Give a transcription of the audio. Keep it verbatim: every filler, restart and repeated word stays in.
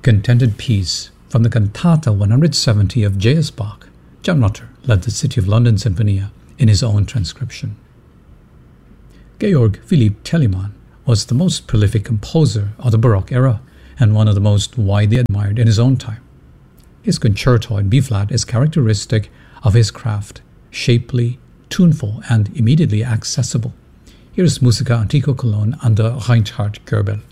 Contented Peace from the Cantata one hundred seventy of J S Bach. John Rutter led the City of London Sinfonia in his own transcription. Georg Philipp Telemann was the most prolific composer of the Baroque era and one of the most widely admired in his own time. His concerto in B-flat is characteristic of his craft, shapely, tuneful, and immediately accessible. Here is Musica Antico Cologne under Reinhard Goebel.